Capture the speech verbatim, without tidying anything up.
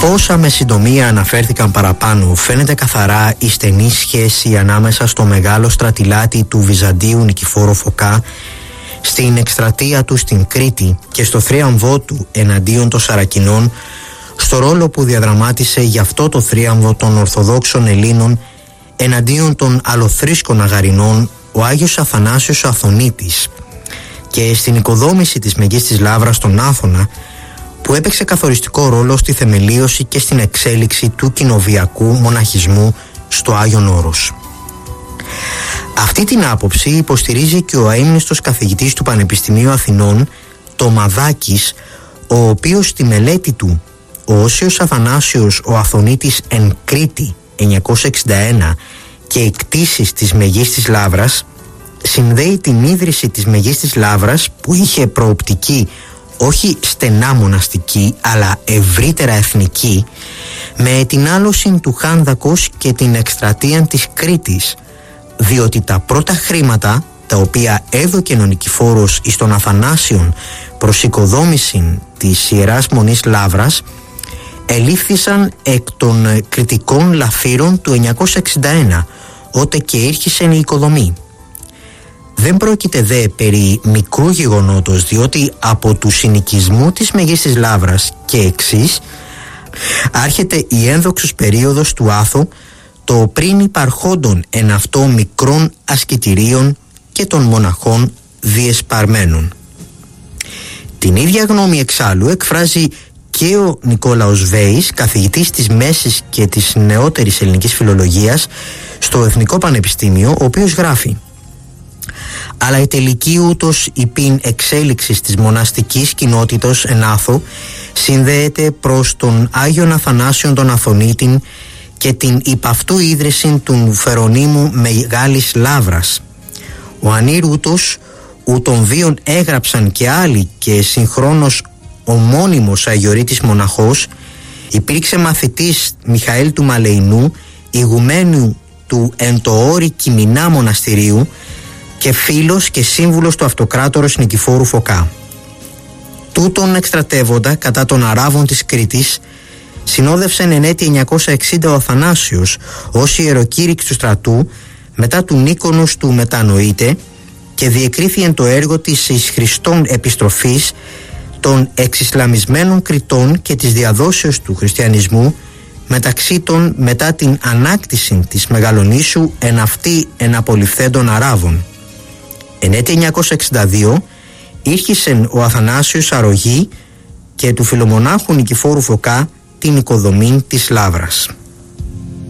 Από όσα με συντομία αναφέρθηκαν παραπάνω, φαίνεται καθαρά η στενή σχέση ανάμεσα στο μεγάλο στρατιλάτη του Βυζαντίου Νικηφόρο Φωκά, στην εκστρατεία του στην Κρήτη και στο θρίαμβό του εναντίον των Σαρακινών, στο ρόλο που διαδραμάτισε γι' αυτό το θρίαμβο των Ορθοδόξων Ελλήνων εναντίον των αλλοθρήσκων Αγαρινών ο Άγιος Αθανάσιος ο Αθωνίτης, και στην οικοδόμηση της Μεγίστης Λαύρας στον Άθωνα, που έπαιξε καθοριστικό ρόλο στη θεμελίωση και στην εξέλιξη του κοινοβιακού μοναχισμού στο Άγιον Όρος. Αυτή την άποψη υποστηρίζει και ο αείμνηστος καθηγητής του Πανεπιστημίου Αθηνών, Τομαδάκης, ο οποίος στη μελέτη του «Ο Όσιος Αθανάσιος ο Αθωνίτης εν Κρήτη εννιακόσια εξήντα ένα και οι κτήσεις της Μεγίστης Λαύρας» συνδέει την ίδρυση της Μεγίστης Λαύρας, που είχε προοπτική όχι στενά μοναστική αλλά ευρύτερα εθνική, με την άλωση του Χάνδακος και την εκστρατεία της Κρήτης, διότι τα πρώτα χρήματα τα οποία έδωκε ο Νικηφόρος εις τον Αθανάσιον προς οικοδόμηση της Ιεράς Μονής Λαύρας ελήφθησαν εκ των κριτικών λαφύρων του εννιακόσια εξήντα ένα, ότε και ήρχισε η οικοδομή. Δεν πρόκειται δε περί μικρού γεγονότος, διότι από του συνοικισμού της Μεγίστης Λαύρας και εξής άρχεται η ένδοξος περίοδος του Άθου, το πριν υπαρχόντων εν αυτό μικρών ασκητηρίων και των μοναχών διεσπαρμένων. Την ίδια γνώμη εξάλλου εκφράζει και ο Νικόλαος Βέης, καθηγητής της μέσης και της νεότερης ελληνικής φιλολογίας στο Εθνικό Πανεπιστήμιο, ο οποίος γράφει: «Αλλά η τελική ούτως υπήν εξέλιξης της μοναστικής κοινότητος εν Άθο συνδέεται προς τον Άγιον Αθανάσιον τον Αθωνίτην και την υπ' αυτού ίδρυση του Φερονίμου Μεγάλης Λαύρας. Ο ανήρ ούτως, ου των βίων έγραψαν και άλλοι και συγχρόνως ο μόνιμος Αγιορείτης μοναχός, υπήρξε μαθητής Μιχαήλ του Μαλεϊνού, ηγουμένου του εν το όρη Κιμινά μοναστηρίου και φίλος και σύμβουλος του αυτοκράτορος Νικηφόρου Φωκά. Τούτον εκστρατεύοντα κατά των Αράβων της Κρήτης, συνόδευσεν εν έτη εννιακόσια εξήντα ο Αθανάσιος ως ιεροκήρυξ του στρατού μετά του Νίκονος του Μετανοήτε και διεκρίθη εν το έργο της εις Χριστόν επιστροφής των εξισλαμισμένων Κρητών και της διαδόσεως του χριστιανισμού, μεταξύ των μετά την ανάκτηση της Μεγαλονήσου εν αυτή εν απολυφθέντων Αράβων. Εν έτη εννιακόσια εξήντα δύο ήρχισεν ο Αθανάσιος αρρωγή και του φιλομονάχου Νικηφόρου Φωκά την οικοδομή της Λαύρας.